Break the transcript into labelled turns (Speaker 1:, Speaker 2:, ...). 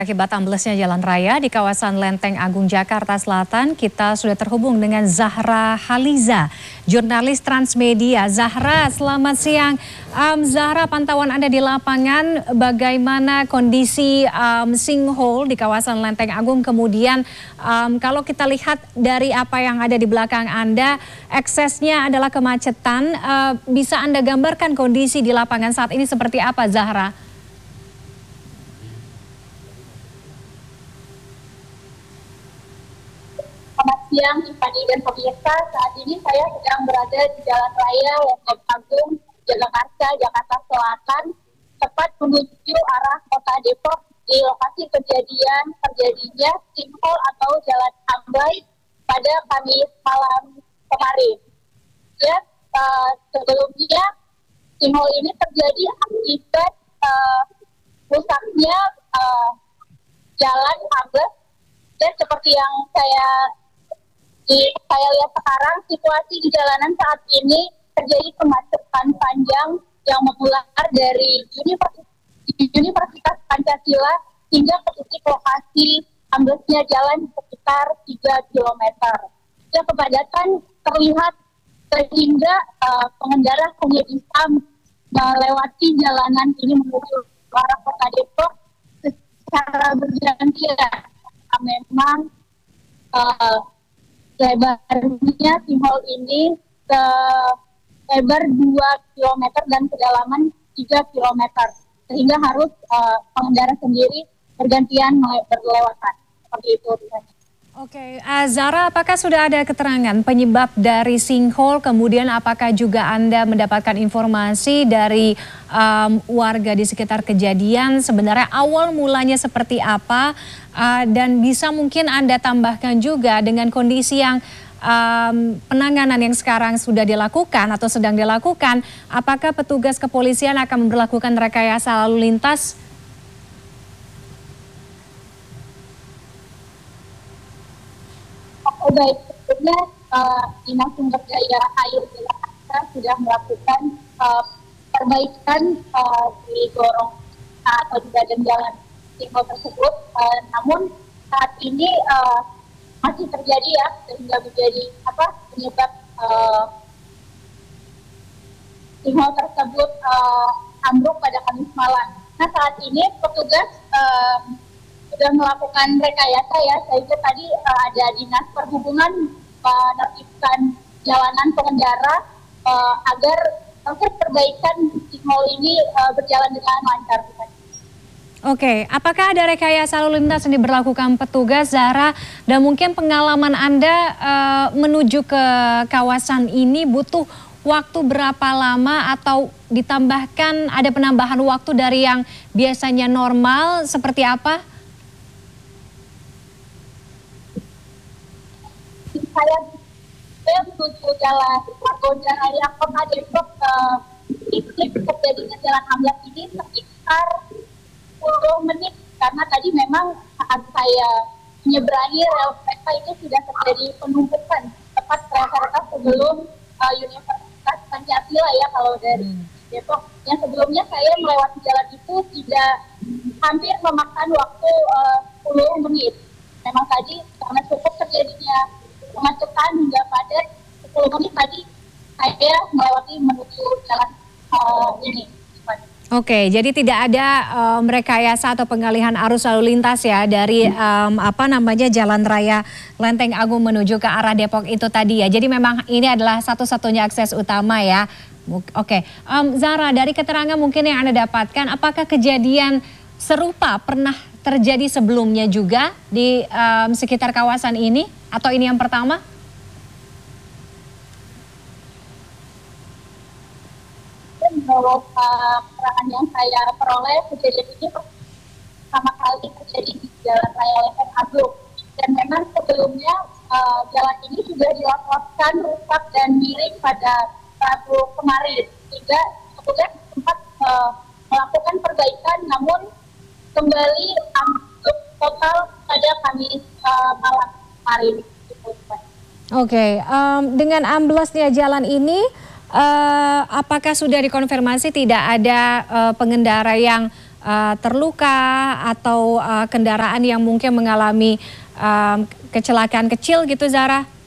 Speaker 1: Akibat amblesnya jalan raya di kawasan Lenteng Agung, Jakarta Selatan, kita sudah terhubung dengan Zahra Haliza, jurnalis Transmedia. Zahra, selamat siang. Zahra, pantauan Anda di lapangan, bagaimana kondisi sinkhole di kawasan Lenteng Agung? Kemudian kalau kita lihat dari apa yang ada di belakang Anda, eksesnya adalah kemacetan. Bisa Anda gambarkan kondisi di lapangan saat ini seperti apa, Zahra?
Speaker 2: Selamat siang, Tiffany dan pemirsa. Saat ini saya sedang berada di Jalan Raya Lenteng Agung, Jakarta, Jakarta Selatan, tepat menuju arah Kota Depok di lokasi kejadian terjadinya sinkhole atau jalan amblay pada Kamis malam kemarin. Ya, sebelumnya sinkhole ini terjadi akibat rusaknya jalan ambles, dan seperti yang saya lihat sekarang, situasi di jalanan saat ini terjadi kemacetan panjang yang mengular dari Universitas Pancasila hingga ke titik lokasi amblesnya jalan sekitar 3 km. Ya, kepadatan terlihat sehingga pengendara hanya bisa melewati jalanan ini menuju ke arah Kota Depok secara bergantian. Memang lebarnya sinkhole ini lebar 2 km dan kedalaman 3 km, sehingga harus pengendara sendiri bergantian berlewatan. Seperti itu.
Speaker 1: Oke, Zahra, apakah sudah ada keterangan penyebab dari sinkhole? Kemudian apakah juga Anda mendapatkan informasi dari warga di sekitar kejadian? Sebenarnya awal mulanya seperti apa? Dan bisa mungkin Anda tambahkan juga dengan kondisi yang penanganan yang sekarang sudah dilakukan atau sedang dilakukan, apakah petugas kepolisian akan memperlakukan rekayasa lalu lintas?
Speaker 2: Baik, sebetulnya Dinas Sumber Daya Air Jakarta sudah melakukan perbaikan di gorong atau di badan jalan sinkhole tersebut, namun saat ini masih terjadi, ya, sehingga menjadi penyebab sinkhole tersebut ambruk pada Kamis malam. Nah, saat ini petugas sudah melakukan rekayasa, ya, sehingga tadi ada Dinas Perhubungan menertibkan jalanan pengendara agar proses perbaikan sinkhole ini berjalan dengan lancar.
Speaker 1: Oke, apakah ada rekayasa lalu lintas yang diberlakukan petugas, Zahra? Dan mungkin pengalaman Anda menuju ke kawasan ini butuh waktu berapa lama, atau ditambahkan ada penambahan waktu dari yang biasanya normal seperti apa?
Speaker 2: Saya menuju jalan raya Kota Depok, titik terjadinya jalan ambles ini sekitar 10 menit, karena tadi memang saat saya menyeberangi rel kereta itu sudah terjadi penumpukan tepat kereta sebelum Universitas Pancasila, ya, kalau dari Depok. Yang sebelumnya saya melewati jalan itu tidak hampir memakan waktu 10 menit. Memang tadi karena cukup terjadinya kemacetan hingga padat, 10 menit tadi saya melewati menuju jalan ini.
Speaker 1: Oke, jadi tidak ada rekayasa atau pengalihan arus lalu lintas, ya, dari jalan raya Lenteng Agung menuju ke arah Depok itu tadi, ya. Jadi memang ini adalah satu-satunya akses utama, ya. Oke, Zahra, dari keterangan mungkin yang Anda dapatkan, apakah kejadian serupa pernah terjadi sebelumnya juga di sekitar kawasan ini, atau ini yang pertama?
Speaker 2: Menurut keterangan yang saya peroleh, kejadian ini pertama kali terjadi di Jalan Raya Lenteng Agung. Dan memang sebelumnya jalan ini sudah dilaporkan rusak dan miring pada Rabu kemarin, sehingga petugas sempat melakukan perbaikan, namun kembali ambruk total pada Kamis malam kemarin.
Speaker 1: Oke, dengan amblesnya jalan ini, apakah sudah dikonfirmasi tidak ada pengendara yang terluka atau kendaraan yang mungkin mengalami kecelakaan kecil gitu, Zahra?